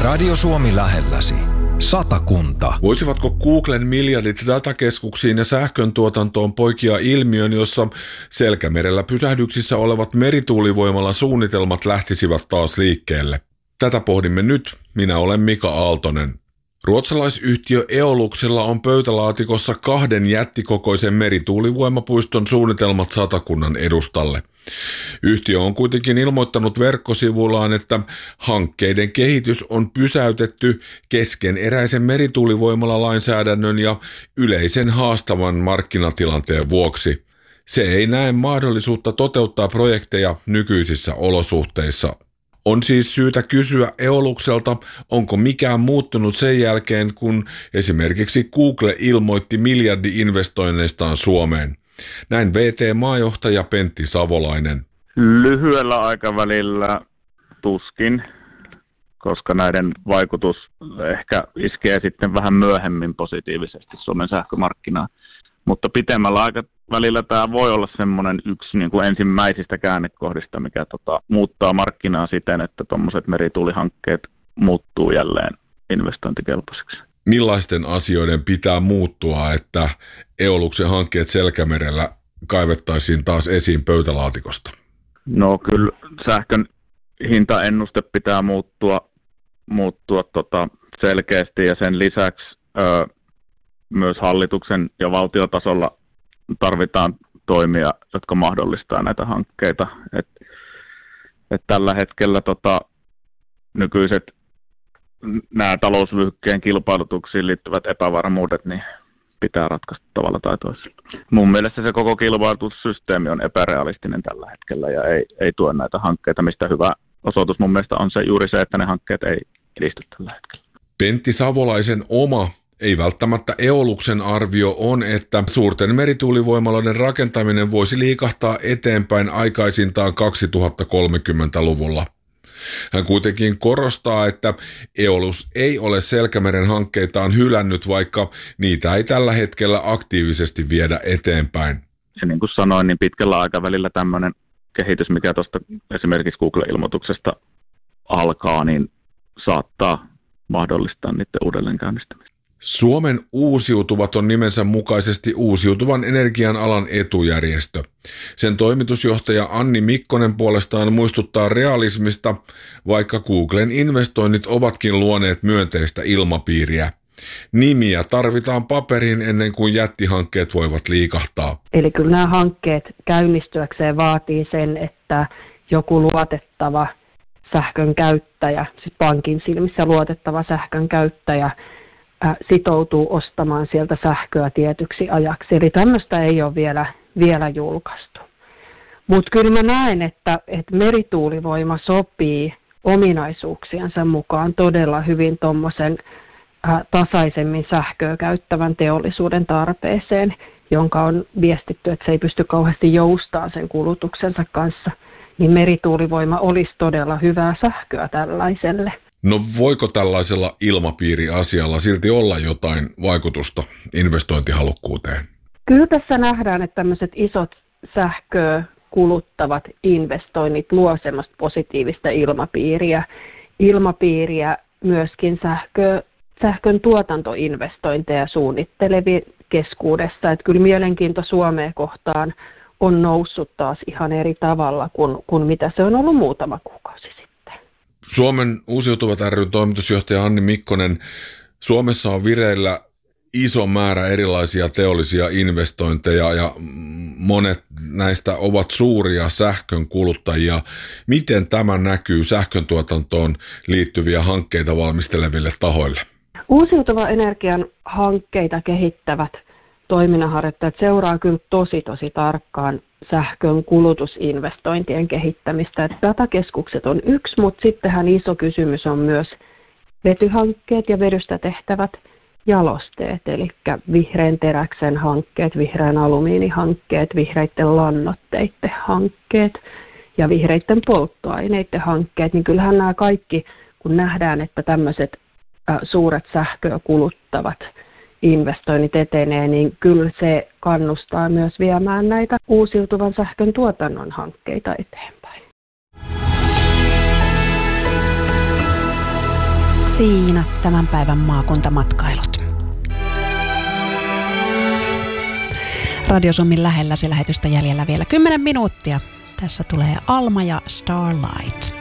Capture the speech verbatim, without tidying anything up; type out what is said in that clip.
Radio Suomi lähelläsi. Satakunta. Voisivatko Googlen miljardit datakeskuksiin ja sähkön tuotantoon poikia ilmiön, jossa Selkämerellä pysähdyksissä olevat merituulivoimalla suunnitelmat lähtisivät taas liikkeelle? Tätä pohdimme nyt. Minä olen Mika Aaltonen. Ruotsalaisyhtiö Eoluxella on pöytälaatikossa kahden jättikokoisen merituulivoimapuiston suunnitelmat Satakunnan edustalle. Yhtiö on kuitenkin ilmoittanut verkkosivuillaan, että hankkeiden kehitys on pysäytetty keskeneräisen merituulivoimala-lainsäädännön ja yleisen haastavan markkinatilanteen vuoksi. Se ei näe mahdollisuutta toteuttaa projekteja nykyisissä olosuhteissa. On siis syytä kysyä Eoluxelta, onko mikään muuttunut sen jälkeen, kun esimerkiksi Google ilmoitti miljardi-investoinneistaan Suomeen. Näin V T-maajohtaja Pentti Savolainen. Lyhyellä aikavälillä tuskin, koska näiden vaikutus ehkä iskee sitten vähän myöhemmin positiivisesti Suomen sähkömarkkinaan. Mutta pitemmällä aikavälillä tämä voi olla semmoinen yksi niin kuin ensimmäisistä käännekohdista, mikä tota, muuttaa markkinaa siten, että tuommoiset merituulihankkeet muuttuu jälleen investointikelpoisiksi. Millaisten asioiden pitää muuttua, että Eoluxen hankkeet Selkämerellä kaivettaisiin taas esiin pöytälaatikosta? No kyllä sähkön hintaennuste pitää muuttua, muuttua tota selkeästi ja sen lisäksi ö, myös hallituksen ja valtiotasolla tarvitaan toimia, jotka mahdollistaa näitä hankkeita. Et, et tällä hetkellä tota, nykyiset nämä talousvyöhykkeen kilpailutuksiin liittyvät epävarmuudet niin pitää ratkaista tavalla tai toisella. Mun mielestä se koko kilpailutussysteemi on epärealistinen tällä hetkellä ja ei, ei tue näitä hankkeita, mistä hyvä osoitus mun mielestä on se juuri se, että ne hankkeet ei edisty tällä hetkellä. Pentti Savolaisen oma, ei välttämättä Eoluxen arvio on, että suurten merituulivoimaloiden rakentaminen voisi liikahtaa eteenpäin aikaisintaan kaksituhattakolmekymmentäluvulla. Hän kuitenkin korostaa, että Eolus ei ole Selkämeren hankkeitaan hylännyt, vaikka niitä ei tällä hetkellä aktiivisesti viedä eteenpäin. Ja niin kuin sanoin, niin pitkällä aikavälillä tämmöinen kehitys, mikä tuosta esimerkiksi Google-ilmoituksesta alkaa, niin saattaa mahdollistaa niiden uudelleenkäynnistämistä. Suomen uusiutuvat on nimensä mukaisesti uusiutuvan energian alan etujärjestö. Sen toimitusjohtaja Anni Mikkonen puolestaan muistuttaa realismista, vaikka Googlen investoinnit ovatkin luoneet myönteistä ilmapiiriä. Nimiä tarvitaan paperiin ennen kuin jättihankkeet voivat liikahtaa. Eli kyllä nämä hankkeet käynnistyäkseen vaatii sen, että joku luotettava sähkön käyttäjä, siis pankin silmissä luotettava sähkön käyttäjä, sitoutuu ostamaan sieltä sähköä tietyksi ajaksi. Eli tämmöistä ei ole vielä, vielä julkaistu. Mutta kyllä mä näen, että, että merituulivoima sopii ominaisuuksiensa mukaan todella hyvin tuommoisen tasaisemmin sähköä käyttävän teollisuuden tarpeeseen, jonka on viestitty, että se ei pysty kauheasti joustamaan sen kulutuksensa kanssa. Niin merituulivoima olisi todella hyvää sähköä tällaiselle. No voiko tällaisella ilmapiiriasialla silti olla jotain vaikutusta investointihalukkuuteen? Kyllä tässä nähdään, että tämmöiset isot sähköä kuluttavat investoinnit luo semmoista positiivista ilmapiiriä. Ilmapiiriä myöskin sähkö, sähkön tuotantoinvestointeja suunnittelevien keskuudessa. Että kyllä mielenkiinto Suomeen kohtaan on noussut taas ihan eri tavalla kuin, kuin mitä se on ollut muutama kuukausi sitten. Suomen uusiutuvat ry:n toimitusjohtaja Anni Mikkonen, Suomessa on vireillä iso määrä erilaisia teollisia investointeja ja monet näistä ovat suuria sähkön kuluttajia. Miten tämä näkyy sähköntuotantoon liittyviä hankkeita valmisteleville tahoille? Uusiutuvan energian hankkeita kehittävät toiminnanharjoittajat seuraa kyllä tosi tosi tarkkaan sähkön kulutusinvestointien kehittämistä. Että datakeskukset on yksi, mutta sittenhän iso kysymys on myös vetyhankkeet ja vedystä tehtävät jalosteet, eli vihreän teräksen hankkeet, vihreän alumiinihankkeet, vihreiden lannoitteiden hankkeet ja vihreiden polttoaineiden hankkeet, niin kyllähän nämä kaikki, kun nähdään, että tämmöiset suuret sähköä kuluttavat investoinnit etenee, niin kyllä se kannustaa myös viemään näitä uusiutuvan sähkön tuotannon hankkeita eteenpäin. Siinä tämän päivän maakuntamatkailut. Radio Suomen lähelläsi lähetystä jäljellä vielä kymmenen minuuttia. Tässä tulee Alma ja Starlight.